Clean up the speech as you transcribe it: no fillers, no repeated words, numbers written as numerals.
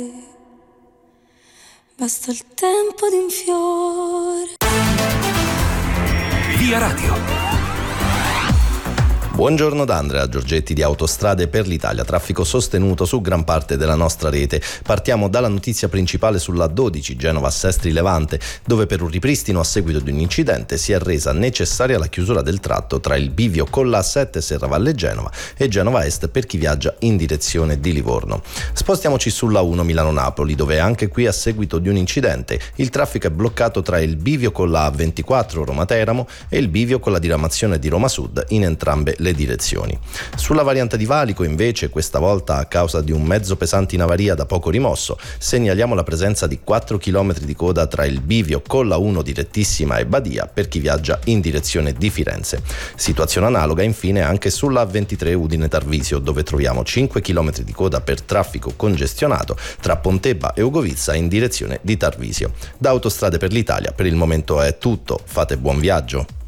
Basta il tempo di un fiore. Via Radio. Buongiorno da Andrea Giorgetti di Autostrade per l'Italia. Traffico sostenuto su gran parte della nostra rete. Partiamo dalla notizia principale sulla 12 Genova-Sestri Levante, dove per un ripristino a seguito di un incidente si è resa necessaria la chiusura del tratto tra il bivio con la A7 Serravalle Genova e Genova Est per chi viaggia in direzione di Livorno. Spostiamoci sulla 1 Milano-Napoli, dove anche qui a seguito di un incidente il traffico è bloccato tra il bivio con la A24 Roma-Teramo e il bivio con la diramazione di Roma Sud in entrambe le direzioni. Sulla variante di Valico invece, questa volta a causa di un mezzo pesante in avaria da poco rimosso, segnaliamo la presenza di 4 km di coda tra il bivio con la 1 direttissima e Badia per chi viaggia in direzione di Firenze. Situazione analoga infine anche sulla A23 Udine Tarvisio, dove troviamo 5 km di coda per traffico congestionato tra Pontebba e Ugovizza in direzione di Tarvisio. Da Autostrade per l'Italia per il momento è tutto, fate buon viaggio.